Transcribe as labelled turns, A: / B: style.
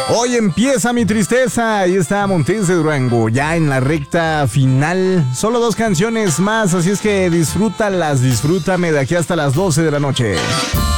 A: Hoy empieza mi tristeza. Ahí está Montes de Durango, ya en la recta final. Solo 2 canciones más, así es que disfrútalas, disfrútame de aquí hasta las 12 de la noche.